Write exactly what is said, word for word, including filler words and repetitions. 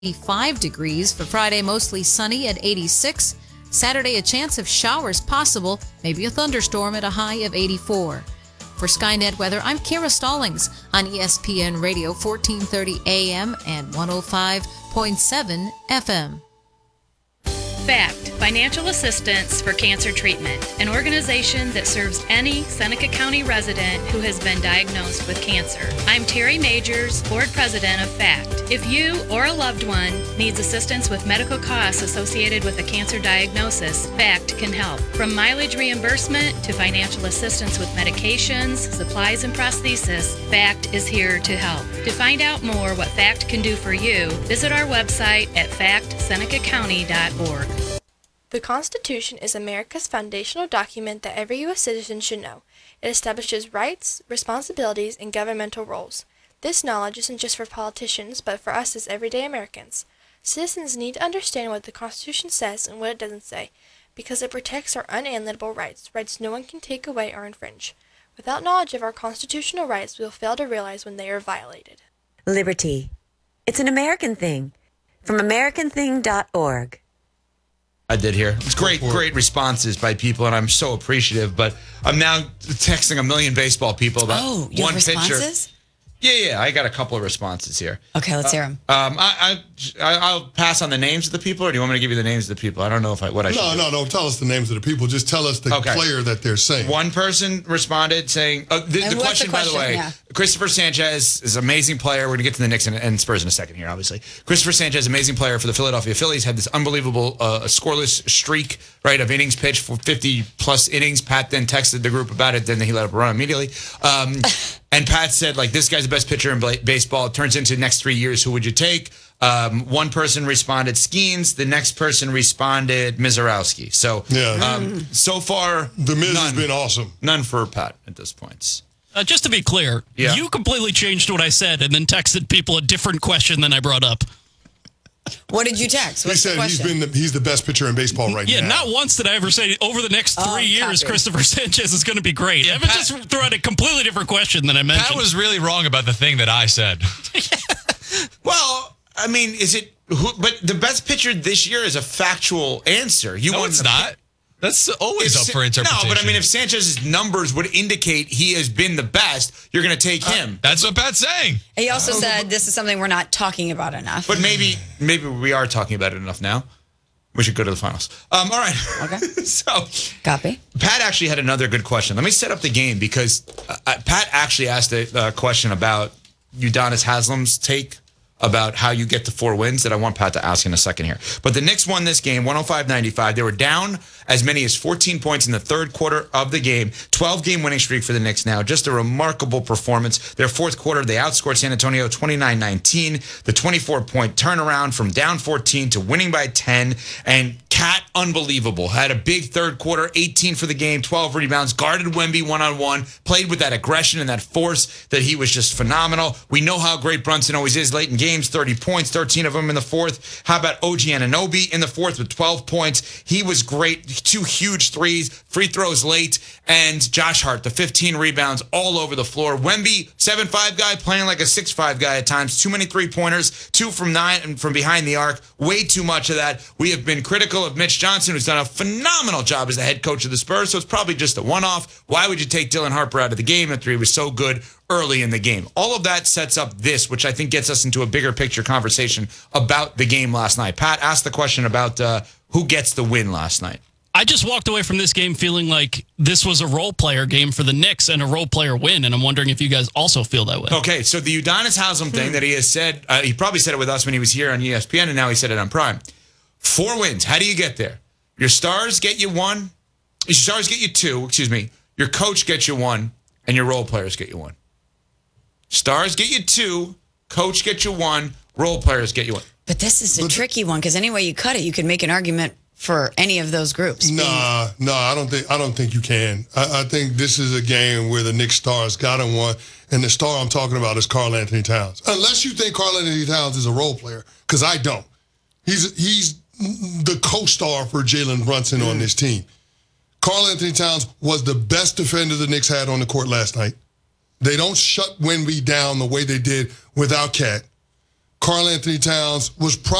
eighty-five degrees. For Friday, mostly sunny at eighty-six. Saturday, a chance of showers possible, maybe a thunderstorm at a high of eighty-four. For Skynet Weather, I'm Kara Stallings on E S P N Radio, fourteen thirty A M and one oh five point seven F M. FACT, Financial Assistance for Cancer Treatment, an organization that serves any Seneca County resident who has been diagnosed with cancer. I'm Terry Majors, Board President of FACT. If you or a loved one needs assistance with medical costs associated with a cancer diagnosis, FACT can help. From mileage reimbursement to financial assistance with medications, supplies, and prosthesis, FACT is here to help. To find out more what FACT can do for you, visit our website at fact seneca county dot org. The Constitution is America's foundational document that every U S citizen should know. It establishes rights, responsibilities, and governmental roles. This knowledge isn't just for politicians, but for us as everyday Americans. Citizens need to understand what the Constitution says and what it doesn't say, because it protects our unalienable rights, rights no one can take away or infringe. Without knowledge of our constitutional rights, we will fail to realize when they are violated. Liberty. It's an American thing. From american thing dot org. I did here. It's great, great responses by people, and I'm so appreciative. But I'm now texting a million baseball people about oh, you one have pitcher. responses? Yeah, yeah. I got a couple of responses here. Okay, let's hear them. Uh, um, I, I, I'll pass on the names of the people, or do you want me to give you the names of the people? I don't know if I what I should. No, do. no, don't tell us the names of the people. Just tell us the okay. player that they're saying. One person responded saying, uh, the, the, question, the question, by the way, yeah. Christopher Sanchez is an amazing player. We're going to get to the Knicks and, and Spurs in a second here, obviously. Christopher Sanchez, amazing player for the Philadelphia Phillies, had this unbelievable uh, scoreless streak, right, of innings pitched for fifty-plus innings. Pat then texted the group about it. Then he let up a run immediately. Um, and Pat said, like, this guy's the best pitcher in baseball. It turns into the next three years. Who would you take? Um, one person responded Skeens. The next person responded Mizorowski. So, yeah. um, so far, the Miz none, has been awesome. None for Pat at this point. Uh, just to be clear, yeah. you completely changed what I said and then texted people a different question than I brought up. What did you text? What's he said the question? he's been the, he's the best pitcher in baseball right yeah, now. Yeah, not once did I ever say over the next three oh, years, copy. Christopher Sanchez is going to be great. Yeah, Evan Pat, just threw out a completely different question than I mentioned. Pat was really wrong about the thing that I said. Well, I mean, is it? Who, but the best pitcher this year is a factual answer. You no, want it's not. That's always if, up for interpretation. No, but I mean, if Sanchez's numbers would indicate he has been the best, you're going to take him. Uh, that's what Pat's saying. He also uh, said this is something we're not talking about enough. But maybe, maybe we are talking about it enough now. We should go to the finals. Um, all right. Okay. so, copy. Pat actually had another good question. Let me set up the game because uh, Pat actually asked a uh, question about Udonis Haslem's take about how you get to four wins that I want Pat to ask in a second here. But the Knicks won this game one oh five ninety-five. They were down as many as fourteen points in the third quarter of the game. twelve-game winning streak for the Knicks now. Just a remarkable performance. Their fourth quarter, they outscored San Antonio twenty-nine nineteen. The twenty-four point turnaround from down fourteen to winning by ten. And Cat, unbelievable. Had a big third quarter, eighteen for the game, twelve rebounds, guarded Wemby one-on-one, played with that aggression and that force that he was just phenomenal. We know how great Brunson always is late in games, thirty points, thirteen of them in the fourth. How about O G Anunoby in the fourth with twelve points? He was great. Two huge threes, free throws late, and Josh Hart, the fifteen rebounds all over the floor. Wemby, seven five guy, playing like a six five guy at times. Too many three-pointers, two from nine and from behind the arc. Way too much of that. We have been critical of Mitch Johnson, who's done a phenomenal job as the head coach of the Spurs, so it's probably just a one-off. Why would you take Dylan Harper out of the game after he was so good early in the game? All of that sets up this, which I think gets us into a bigger picture conversation about the game last night. Pat asked the question about uh, who gets the win last night. I just walked away from this game feeling like this was a role player game for the Knicks and a role player win, and I'm wondering if you guys also feel that way. Okay, so the Udonis Haslem thing that he has said, uh, he probably said it with us when he was here on E S P N, and now he said it on Prime. Four wins. How do you get there? Your stars get you one. Your stars get you two, excuse me. Your coach gets you one, and your role players get you one. Stars get you two, coach gets you one, role players get you one. But this is a but, tricky one because any way you cut it, you could make an argument for any of those groups. Nah, being... nah, I don't think I don't think you can. I, I think this is a game where the Knicks stars got him one, and the star I'm talking about is Karl Anthony Towns. Unless you think Karl Anthony Towns is a role player, because I don't. He's he's the co-star for Jalen Brunson mm. on this team. Karl Anthony Towns was the best defender the Knicks had on the court last night. They don't shut Wemby down the way they did without Cat. Karl Anthony Towns was